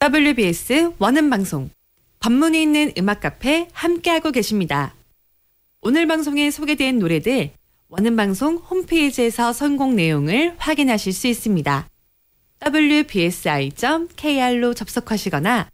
WBS 원음방송, 관문이 있는 음악 카페 함께하고 계십니다. 오늘 방송에 소개된 노래들 원음방송 홈페이지에서 선곡 내용을 확인하실 수 있습니다. wbsi.kr로 접속하시거나